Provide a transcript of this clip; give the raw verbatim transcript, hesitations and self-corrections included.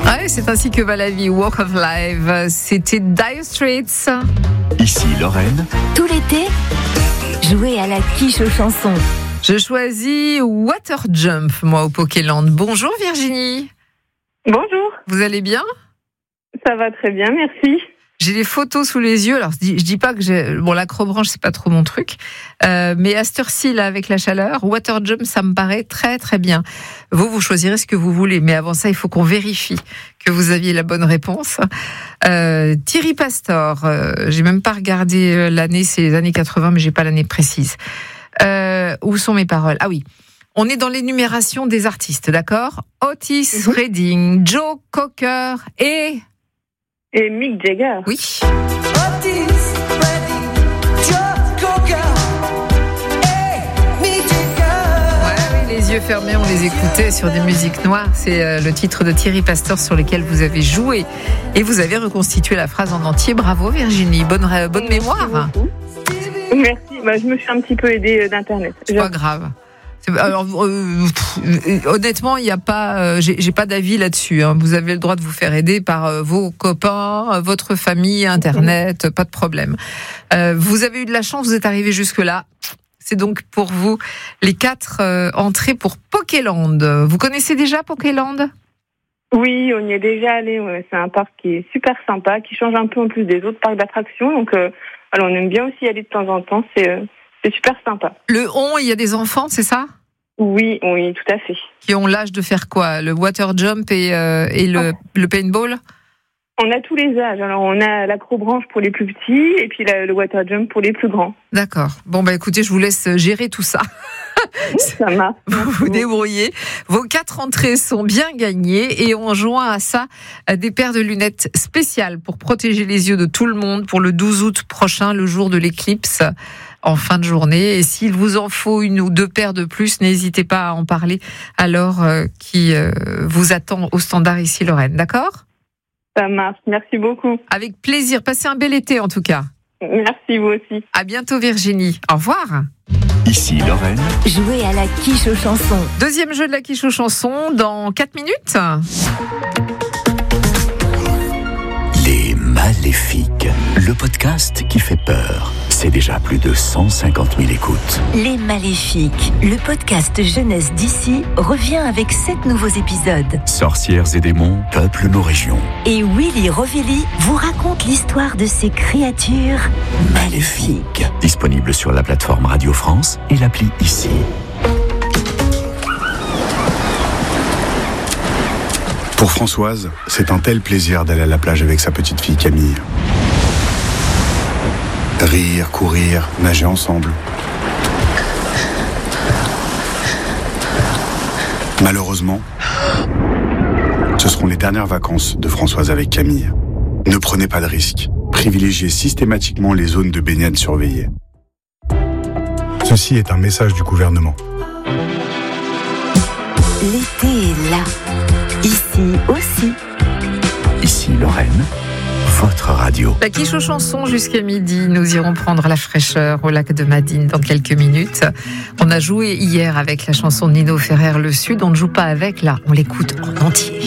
Ouais, c'est ainsi que va la vie, Walk of Life. C'était Dire Straits. Ici Lorraine. Tout l'été, jouez à la quiche aux chansons. Je choisis Water Jump, moi, au Pokéland. Bonjour Virginie. Bonjour. Vous allez bien ? Ça va très bien, merci. J'ai les photos sous les yeux. Alors, je dis, je dis pas que j'ai. Bon, l'acrobranche, c'est pas trop mon truc. Euh, mais à cette heure-ci, là, avec la chaleur, Water Jump, ça me paraît très, très bien. Vous, vous choisirez ce que vous voulez. Mais avant ça, il faut qu'on vérifie que vous aviez la bonne réponse. Euh, Thierry Pastor, euh, j'ai même pas regardé l'année, c'est les années quatre-vingts, mais j'ai pas l'année précise. Euh, où sont mes paroles ? Ah oui. On est dans l'énumération des artistes, d'accord ? Otis mm-hmm. Redding, Joe Cocker et... Et Mick Jagger. Oui. Otis Redding, Joe Cocker et Mick Jagger. Ouais, oui, les yeux fermés, on les écoutait sur des musiques noires. C'est euh, le titre de Thierry Pastor sur lequel vous avez joué. Et vous avez reconstitué la phrase en entier. Bravo Virginie, bonne, euh, bonne Merci mémoire. Beaucoup. Merci, bah, je me suis un petit peu aidée d'Internet. C'est pas grave. Alors, euh, pff, honnêtement, il n'y a pas, euh, j'ai, j'ai pas d'avis là-dessus. Hein. Vous avez le droit de vous faire aider par euh, vos copains, votre famille, Internet, pas de problème. Euh, vous avez eu de la chance, vous êtes arrivé jusque-là. C'est donc pour vous les quatre euh, entrées pour Pokéland. Vous connaissez déjà Pokéland ? Oui, on y est déjà allé. Ouais. C'est un parc qui est super sympa, qui change un peu en plus des autres parcs d'attractions. Donc, euh, alors on aime bien aussi y aller de temps en temps. C'est euh, C'est super sympa. Le on, il y a des enfants, c'est ça ? Oui, oui, tout à fait. Qui ont l'âge de faire quoi ? Le water jump et, euh, et le, oh. le paintball ? On a tous les âges. Alors, on a l'acrobranche pour les plus petits et puis la, le water jump pour les plus grands. D'accord. Bon, bah écoutez, je vous laisse gérer tout ça. Ça marche. Vous vous débrouillez. Vos quatre entrées sont bien gagnées et on joint à ça des paires de lunettes spéciales pour protéger les yeux de tout le monde pour le douze août prochain, le jour de l'éclipse. En fin de journée. Et s'il vous en faut une ou deux paires de plus, n'hésitez pas à en parler à Laure euh, qui euh, vous attend au standard ici Lorraine. D'accord ? Ça marche. Merci beaucoup. Avec plaisir. Passez un bel été en tout cas. Merci vous aussi. À bientôt Virginie. Au revoir. Ici Lorraine. Jouez à la quiche aux chansons. Deuxième jeu de la quiche aux chansons dans quatre minutes. Les Maléfiques, le podcast qui fait peur. C'est déjà plus de cent cinquante mille écoutes. Les Maléfiques, le podcast jeunesse d'ici, revient avec sept nouveaux épisodes. Sorcières et démons peuplent nos régions. Et Willy Rovelli vous raconte l'histoire de ces créatures maléfiques. Disponible sur la plateforme Radio France et l'appli Ici. Pour Françoise, c'est un tel plaisir d'aller à la plage avec sa petite fille Camille. Rire, courir, nager ensemble. Malheureusement, ce seront les dernières vacances de Françoise avec Camille. Ne prenez pas de risques. Privilégiez systématiquement les zones de baignade surveillées. Ceci est un message du gouvernement. L'été est là. Ici aussi. Ici Lorraine, votre radio. La quiche aux chansons jusqu'à midi. Nous irons prendre la fraîcheur au lac de Madine dans quelques minutes. On a joué hier avec la chanson de Nino Ferrer, Le Sud. On ne joue pas avec, là, on l'écoute en entier.